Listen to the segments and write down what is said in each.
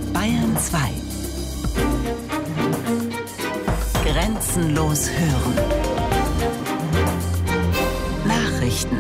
Bayern 2. Grenzenlos hören. Nachrichten.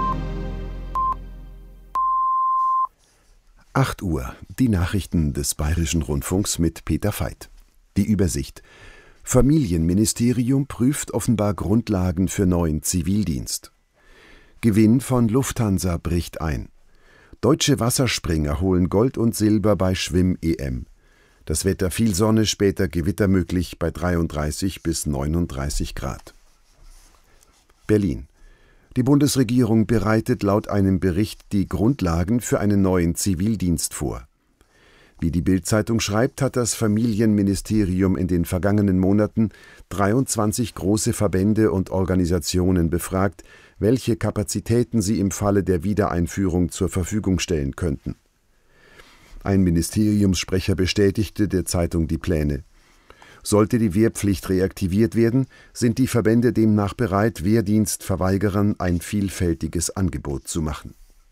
8 Uhr. Die Nachrichten des Bayerischen Rundfunks mit Peter Veit. Die Übersicht. Familienministerium prüft offenbar Grundlagen für neuen Zivildienst. Gewinn von Lufthansa bricht ein. Deutsche Wasserspringer holen Gold und Silber bei Schwimm-EM. Das Wetter: viel Sonne, später Gewitter möglich bei 33 bis 39 Grad. Berlin. Die Bundesregierung bereitet laut einem Bericht die Grundlagen für einen neuen Zivildienst vor. Wie die Bild-Zeitung schreibt, hat das Familienministerium in den vergangenen Monaten 23 große Verbände und Organisationen befragt, welche Kapazitäten sie im Falle der Wiedereinführung zur Verfügung stellen könnten. Ein Ministeriumssprecher bestätigte der Zeitung die Pläne. Sollte die Wehrpflicht reaktiviert werden, sind die Verbände demnach bereit, Wehrdienstverweigerern ein vielfältiges Angebot zu machen.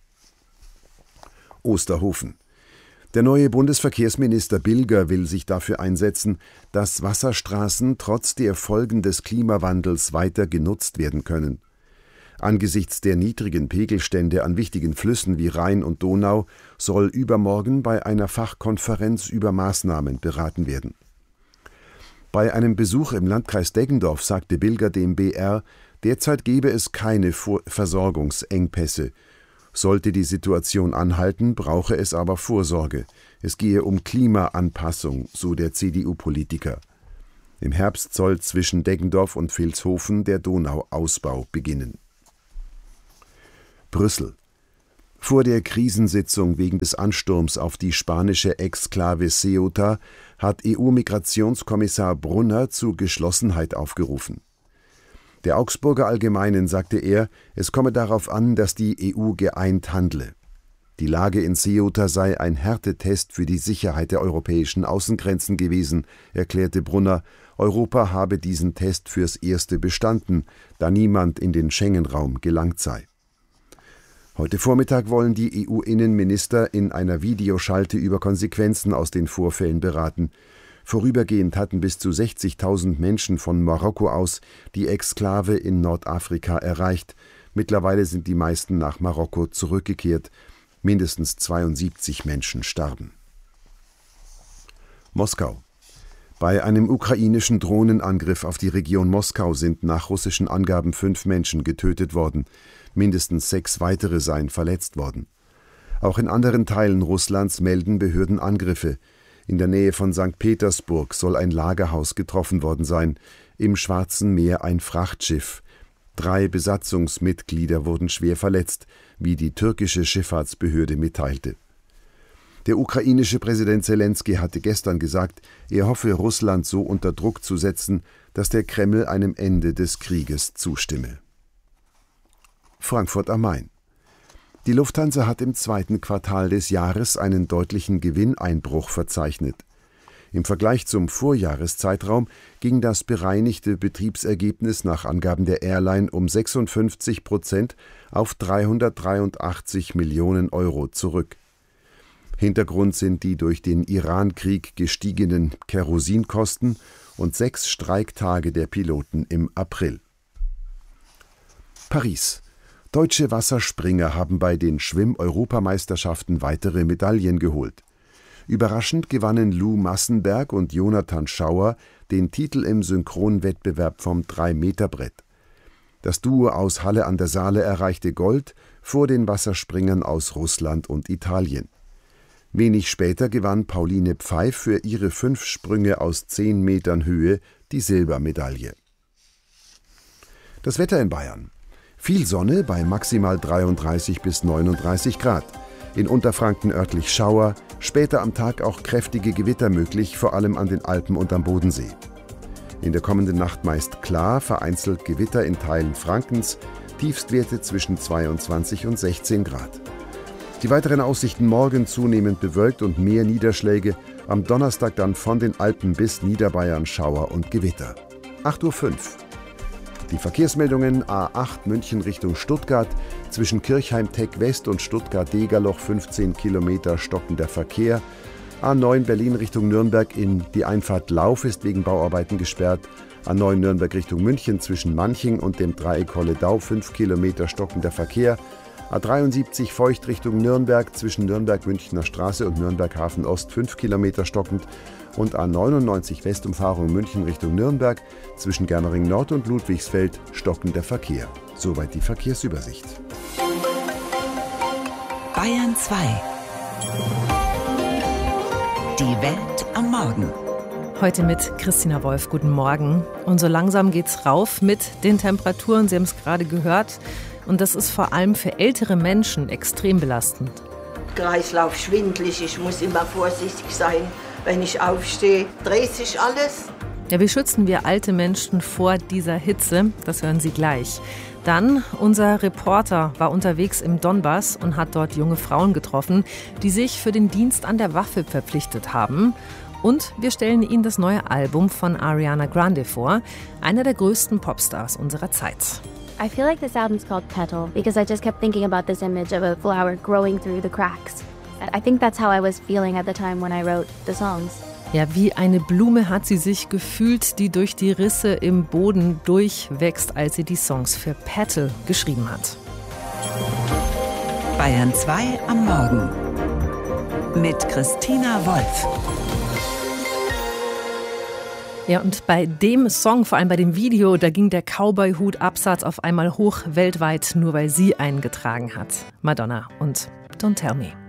Osterhofen. Der neue Bundesverkehrsminister Bilger will sich dafür einsetzen, dass Wasserstraßen trotz der Folgen des Klimawandels weiter genutzt werden können. Angesichts der niedrigen Pegelstände an wichtigen Flüssen wie Rhein und Donau soll übermorgen bei einer Fachkonferenz über Maßnahmen beraten werden. Bei einem Besuch im Landkreis Deggendorf sagte Bilger dem BR, derzeit gebe es keine Versorgungsengpässe. Sollte die Situation anhalten, brauche es aber Vorsorge. Es gehe um Klimaanpassung, so der CDU-Politiker. Im Herbst soll zwischen Deggendorf und Vilshofen der Donauausbau beginnen. Brüssel. Vor der Krisensitzung wegen des Ansturms auf die spanische Exklave Ceuta hat EU-Migrationskommissar Brunner zu Geschlossenheit aufgerufen. Der Augsburger Allgemeinen sagte er, es komme darauf an, dass die EU geeint handle. Die Lage in Ceuta sei ein Härtetest für die Sicherheit der europäischen Außengrenzen gewesen, erklärte Brunner. Europa habe diesen Test fürs Erste bestanden, da niemand in den Schengen-Raum gelangt sei. Heute Vormittag wollen die EU-Innenminister in einer Videoschalte über Konsequenzen aus den Vorfällen beraten. Vorübergehend hatten bis zu 60.000 Menschen von Marokko aus die Exklave in Nordafrika erreicht. Mittlerweile sind die meisten nach Marokko zurückgekehrt. Mindestens 72 Menschen starben. Moskau. Bei einem ukrainischen Drohnenangriff auf die Region Moskau sind nach russischen Angaben 5 Menschen getötet worden. Mindestens 6 weitere seien verletzt worden. Auch in anderen Teilen Russlands melden Behörden Angriffe. In der Nähe von St. Petersburg soll ein Lagerhaus getroffen worden sein, im Schwarzen Meer ein Frachtschiff. 3 Besatzungsmitglieder wurden schwer verletzt, wie die türkische Schifffahrtsbehörde mitteilte. Der ukrainische Präsident Selenskyj hatte gestern gesagt, er hoffe, Russland so unter Druck zu setzen, dass der Kreml einem Ende des Krieges zustimme. Frankfurt am Main. Die Lufthansa hat im 2. Quartal des Jahres einen deutlichen Gewinneinbruch verzeichnet. Im Vergleich zum Vorjahreszeitraum ging das bereinigte Betriebsergebnis nach Angaben der Airline um 56% auf 383 Millionen Euro zurück. Hintergrund sind die durch den Iran-Krieg gestiegenen Kerosinkosten und 6 Streiktage der Piloten im April. Paris. Deutsche Wasserspringer haben bei den Schwimm-Europameisterschaften weitere Medaillen geholt. Überraschend gewannen Lou Massenberg und Jonathan Schauer den Titel im Synchronwettbewerb vom 3-Meter-Brett. Das Duo aus Halle an der Saale erreichte Gold vor den Wasserspringern aus Russland und Italien. Wenig später gewann Pauline Pfeif für ihre 5 Sprünge aus 10 Metern Höhe die Silbermedaille. Das Wetter in Bayern. Viel Sonne bei maximal 33 bis 39 Grad. In Unterfranken örtlich Schauer, später am Tag auch kräftige Gewitter möglich, vor allem an den Alpen und am Bodensee. In der kommenden Nacht meist klar, vereinzelt Gewitter in Teilen Frankens, Tiefstwerte zwischen 22 und 16 Grad. Die weiteren Aussichten: morgen zunehmend bewölkt und mehr Niederschläge, am Donnerstag dann von den Alpen bis Niederbayern Schauer und Gewitter. 8:05 Uhr. Die Verkehrsmeldungen: A8 München Richtung Stuttgart, zwischen Kirchheim-Teck West und Stuttgart-Degerloch 15 Kilometer stockender Verkehr. A9 Berlin Richtung Nürnberg in die Einfahrt Lauf ist wegen Bauarbeiten gesperrt. A9 Nürnberg Richtung München zwischen Manching und dem Dreieck Holledau 5 Kilometer stockender Verkehr. A73 Feucht Richtung Nürnberg zwischen Nürnberg-Münchner Straße und Nürnberg-Hafen Ost 5 Kilometer stockend. Und A99 Westumfahrung München Richtung Nürnberg zwischen Germering Nord und Ludwigsfeld stockender Verkehr. Soweit die Verkehrsübersicht. Bayern 2. Die Welt am Morgen. Heute mit Christina Wolf. Guten Morgen. Und so langsam geht's rauf mit den Temperaturen. Sie haben es gerade gehört. Und das ist vor allem für ältere Menschen extrem belastend. Kreislauf schwindelig, ich muss immer vorsichtig sein, wenn ich aufstehe. Dreht sich alles. Ja, wie schützen wir alte Menschen vor dieser Hitze? Das hören Sie gleich. Dann, unser Reporter war unterwegs im Donbass und hat dort junge Frauen getroffen, die sich für den Dienst an der Waffe verpflichtet haben. Und wir stellen Ihnen das neue Album von Ariana Grande vor, einer der größten Popstars unserer Zeit. I feel like this album's called Petal because I just kept thinking about this image of a flower growing through the cracks. I think that's how I was feeling at the time when I wrote the songs. Ja, wie eine Blume hat sie sich gefühlt, die durch die Risse im Boden durchwächst, als sie die Songs für Petal geschrieben hat. Bayern 2 am Morgen mit Christina Wolf. Ja, und bei dem Song, vor allem bei dem Video, da ging der Cowboy-Hut-Absatz auf einmal hoch weltweit, nur weil sie einen getragen hat. Madonna und Don't Tell Me.